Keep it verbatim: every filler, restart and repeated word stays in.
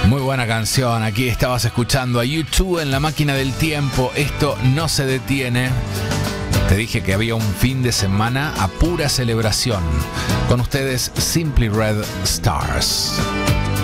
Muy buena canción. Aquí estabas escuchando a U dos en La Máquina del Tiempo. Esto no se detiene. Te dije que había un fin de semana a pura celebración. Con ustedes, Simply Red Stars.